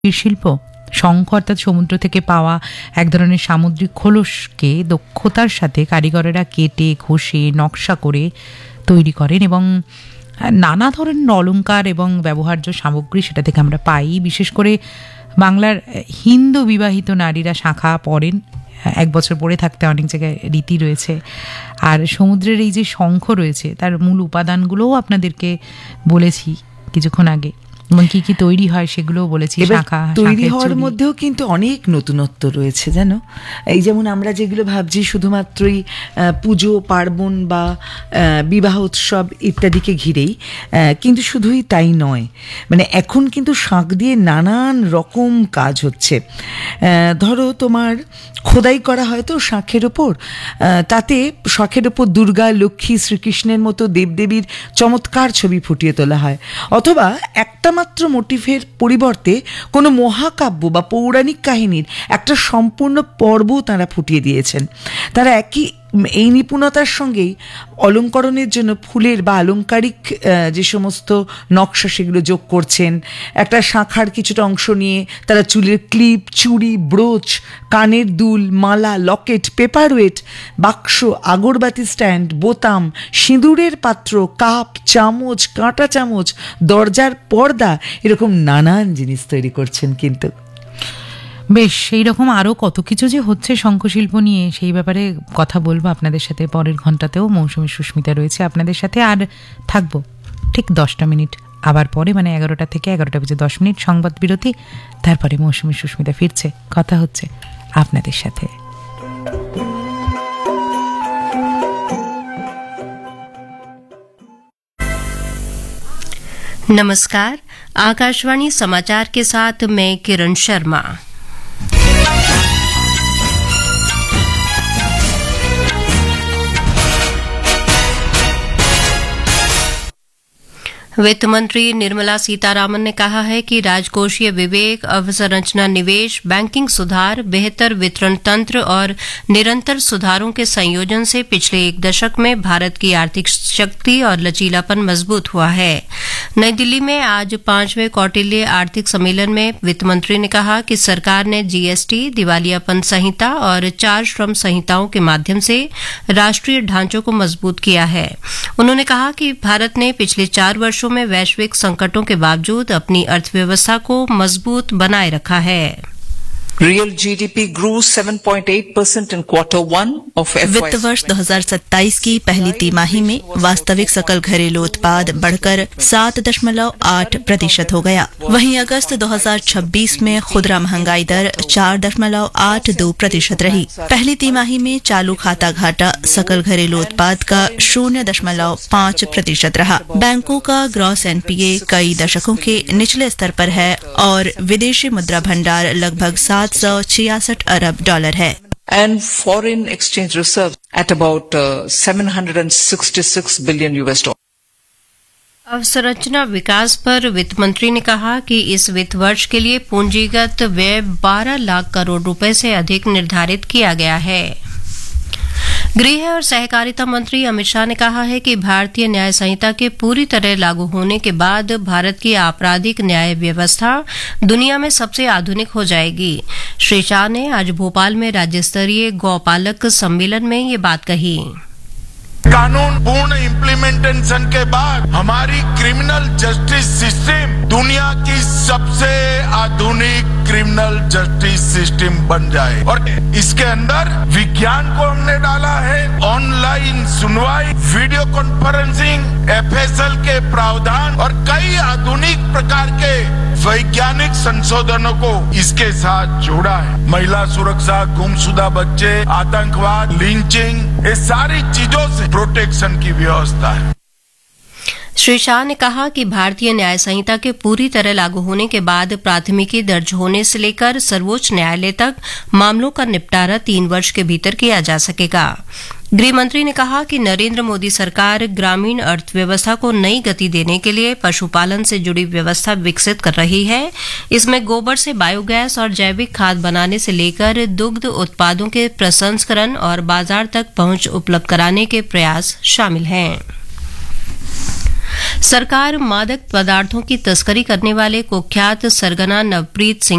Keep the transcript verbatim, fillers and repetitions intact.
শিল্প। শঙ্খ অর্থাৎ সমুদ্র থেকে পাওয়া এক ধরনের সামুদ্রিক খোলসকে দক্ষতার সাথে কারিগরেরা কেটে ঘষে নকশা করে তৈরি করেন এবং নানা ধরনের অলংকার এবং ব্যবহার্য সামগ্রী সেটা থেকে আমরা পাই। বিশেষ করে বাংলার হিন্দু বিবাহিত নারীরা শাঁখা পরেন, এক বছর পরে থাকতে অনেক জায়গায় রীতি রয়েছে। আর সমুদ্রের এই যে শঙ্খ রয়েছে তার মূল উপাদানগুলোও আপনাদেরকে বলেছি কিছুক্ষণ আগে, এবং কি কি তৈরি হয় সেগুলোও বলেছি। শাঁখা তৈরি হওয়ার মধ্যেও কিন্তু অনেক নতুনত্ব রয়েছে জানো। এই যেমন আমরা যেগুলো ভাবছি শুধুমাত্রই পুজো পার্বণ বা বিবাহ উৎসব ইত্যাদিকে ঘিরেই, কিন্তু শুধুই তাই নয়, মানে এখন কিন্তু শাঁখ দিয়ে নানান রকম কাজ হচ্ছে। ধরো তোমার খোদাই করা হয় তো শাঁখের ওপর, তাতে শাঁখের ওপর দুর্গা, লক্ষ্মী, শ্রীকৃষ্ণের মতো দেবদেবীর চমৎকার ছবি ফুটিয়ে তোলা হয়। অথবা একটা মাত্র মোটিভের পরিবর্তে কোনো মহাকাব্য বা পৌরাণিক কাহিনীর একটা সম্পূর্ণ পর্ব তারা ফুটিয়ে দিয়েছেন। তারা একই এই নিপুণতার সঙ্গেই অলঙ্করণের জন্য ফুলের বা আলংকারিক যে সমস্ত নকশা সেগুলো যোগ করছেন। একটা শাঁখার কিছুটা অংশ নিয়ে তারা চুলের ক্লিপ, চুড়ি, ব্রোচ, কানের দুল, মালা, লকেট, পেপারওয়েট, বাক্স, আগরবাতি স্ট্যান্ড, বোতাম, সিঁদুরের পাত্র, কাপ, চামচ, কাঁটা চামচ, দরজার পর্দা, এরকম নানান জিনিস তৈরি করছেন। কিন্তু বেশ সেই রকম আরও কত কিছু যে হচ্ছে শঙ্খশিল্প নিয়ে, সেই ব্যাপারে কথা বলবো আপনাদের সাথে পরের ঘন্টাতেও। মৌসুমী সুস্মিতা রয়েছে আপনাদের সাথে, আর থাকবো ঠিক দশটা মিনিট আবার পরে, মানে এগারোটা থেকে এগারোটা বেজে দশ মিনিট সংবাদ বিরতি, তারপরে মৌসুমী সুস্মিতা ফিরছে, কথা হচ্ছে আপনাদের সাথে। नमस्कार, आकाशवाणी समाचार के साथ मैं किरण शर्मा। वित्त मंत्री निर्मला सीतारामन ने कहा है कि राजकोषीय विवेक, अवसंरचना निवेश, बैंकिंग सुधार, बेहतर वितरण तंत्र और निरंतर सुधारों के संयोजन से पिछले एक दशक में भारत की आर्थिक शक्ति और लचीलापन मजबूत हुआ है। नई दिल्ली में आज पांचवें कौटिल्य आर्थिक सम्मेलन में वित्त मंत्री ने कहा कि सरकार ने जीएसटी, दिवालियापन संहिता और चार श्रम संहिताओं के माध्यम से राष्ट्रीय ढांचों को मजबूत किया है। उन्होंने कहा कि भारत ने पिछले चार वर्षों में वैश्विक संकटों के बावजूद अपनी अर्थव्यवस्था को मजबूत बनाए रखा है। Real G D P grew seven point eight percent in quarter one of F Y वित्त वर्ष दो हज़ार सत्ताईस की पहली तिमाही में वास्तविक सकल घरेलू उत्पाद बढ़कर सात दशमलव आठ प्रतिशत हो गया। वहीं अगस्त दो हज़ार छब्बीस में खुदरा महंगाई दर चार दशमलव आठ दो प्रतिशत रही। पहली तिमाही में चालू खाता घाटा सकल घरेलू उत्पाद का शून्य दशमलव पाँच प्रतिशत रहा। बैंकों का ग्रॉस एनपीए कई दशकों के निचले स्तर पर है और विदेशी मुद्रा भंडार लगभग सात सौ छियासठ अरब डॉलर है। and foreign exchange reserves at about uh, seven hundred sixty-six billion U S dollars. अवसंरचना विकास पर वित्त मंत्री ने कहा कि इस वित्त वर्ष के लिए पूंजीगत व्यय बारह लाख करोड़ रुपए से अधिक निर्धारित किया गया है। गृह और सहकारिता मंत्री अमित शाह ने कहा है कि भारतीय न्याय संहिता के पूरी तरह लागू होने के बाद भारत की आपराधिक न्याय व्यवस्था दुनिया में सबसे आधुनिक हो जाएगी। श्री शाह ने आज भोपाल में राज्य स्तरीय गौपालक सम्मेलन में ये बात कही। कानून पूर्ण इम्प्लीमेंटेशन के बाद हमारी क्रिमिनल जस्टिस सिस्टम दुनिया की सबसे आधुनिक क्रिमिनल जस्टिस सिस्टम बन जाए, और इसके अंदर विज्ञान को हमने डाला है। ऑनलाइन सुनवाई, वीडियो कॉन्फ्रेंसिंग, एफएसएल के प्रावधान और कई आधुनिक प्रकार के वैज्ञानिक संशोधनों को इसके साथ जोड़ा है। महिला सुरक्षा, गुमशुदा बच्चे, आतंकवाद, लिंचिंग, ये सारी चीजों से प्रोटेक्शन की व्यवस्था है। श्री शाह ने कहा कि भारतीय न्याय संहिता के पूरी तरह लागू होने के बाद प्राथमिकी दर्ज होने से लेकर सर्वोच्च न्यायालय तक मामलों का निपटारा तीन वर्ष के भीतर किया जा सकेगा। गृह मंत्री ने कहा कि नरेंद्र मोदी सरकार ग्रामीण अर्थव्यवस्था को नई गति देने के लिए पशुपालन से जुड़ी व्यवस्था विकसित कर रही है। इसमें गोबर से बायोगैस और जैविक खाद बनाने से लेकर दुग्ध उत्पादों के प्रसंस्करण और बाजार तक पहुंच उपलब्ध कराने के प्रयास शामिल हैं। सरकार मादक पदार्थों की तस्करी करने वाले कुख्यात सरगना नवप्रीत सिंह